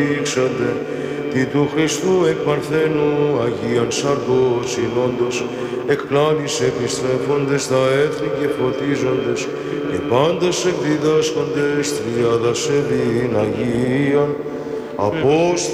δείξαντε τι του Χριστού εκ Παρθένου Αγίαν Σαρκός συνόντος εκ πλάνης επιστρέφοντες τα έθνη και φωτίζοντες και πάντας εκδιδάσκοντες τριάδας ευήν Αγίαν Απόστολων